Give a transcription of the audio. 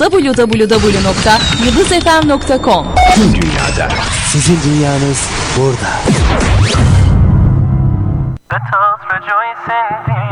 www.yıldızfm.com. Tüm dünyada. Sizin dünyanız burada. Let us rejoice in thee.